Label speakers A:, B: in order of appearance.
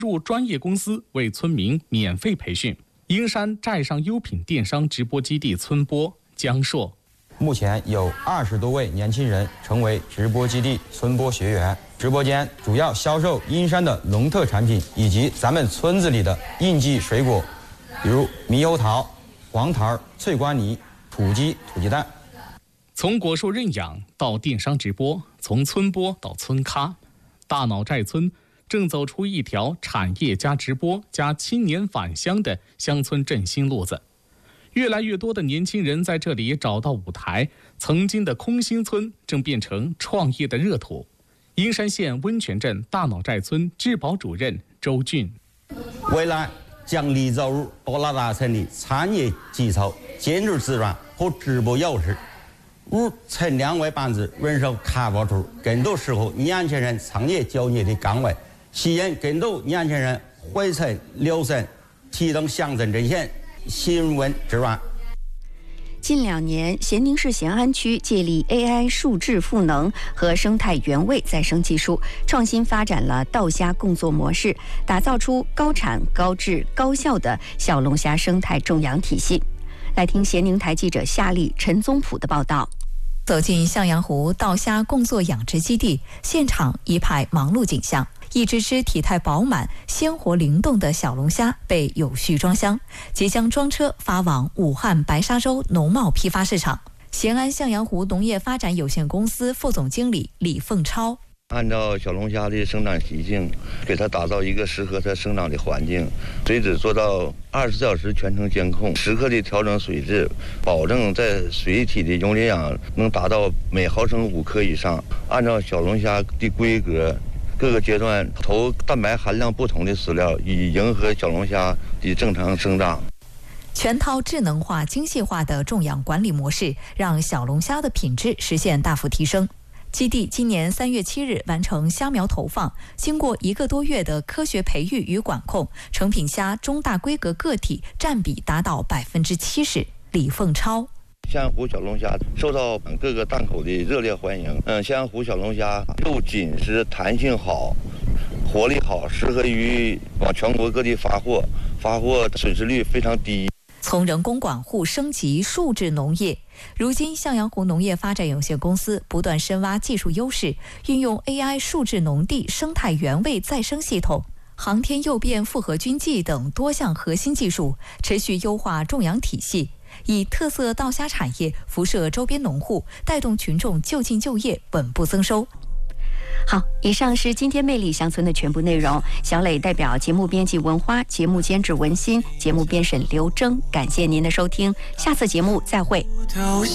A: 入专业公司为村民免费培训。英山寨上优品电商直播基地村播江硕，
B: 目前有20多位年轻人成为直播基地村播学员。直播间主要销售英山的农特产品以及咱们村子里的应季水果，比如猕猴桃、黄桃、脆瓜泥、土鸡、土鸡蛋。
A: 从果树认养到电商直播，从村播到村咖，大脑寨村正走出一条产业加直播加青年返乡的乡村振兴路子。越来越多的年轻人在这里找到舞台，曾经的空心村正变成创业的热土。英山县温泉镇大脑寨村治保主任周俊，
C: 未来将立足于多拉大城的产业基础、建筑资源和直播优势，如陈两位班子人手开发出更多适合年轻人创业就业的岗位，吸引更多年轻人回城留省，提动乡镇振兴、新闻之源。
D: 近2年，咸宁市咸安区借力 AI 数字赋能和生态原味再生技术，创新发展了稻虾共作模式，打造出高产、高质、高效的小龙虾生态种养体系。来听咸宁台记者夏丽、陈宗普的报道。
E: 走进向阳湖稻虾共作养殖基地，现场一派忙碌景象。一只只体态饱满、鲜活灵动的小龙虾被有序装箱，即将装车发往武汉白沙洲农贸批发市场。咸安向阳湖农业发展有限公司副总经理李凤超，
F: 按照小龙虾的生长习性，给它打造一个适合它生长的环境，水质做到24小时全程监控，时刻的调整水质，保证在水体的溶磷氧能达到每毫升5克以上。按照小龙虾的规格，各个阶段投蛋白含量不同的饲料，以迎合小龙虾的正常生长。
E: 全套智能化、精细化的种养管理模式，让小龙虾的品质实现大幅提升。基地今年3月7日完成虾苗投放，经过1个多月的科学培育与管控，成品虾中大规格个体占比达到70%。李凤超，
F: 咸阳湖小龙虾受到各个档口的热烈欢迎。咸阳湖小龙虾肉紧实、弹性好、活力好，适合于往全国各地发货损失率非常低。
E: 从人工管护升级数字农业，如今向阳湖农业发展有限公司不断深挖技术优势，运用 AI 数字农地生态原味再生系统、航天诱变复合菌剂等多项核心技术，持续优化种养体系，以特色稻虾产业辐射周边农户，带动群众就近就业，稳步增收。
D: 好，以上是今天魅力乡村的全部内容。小磊代表节目编辑文花，节目监制文心，节目编审刘征，感谢您的收听，下次节目再会。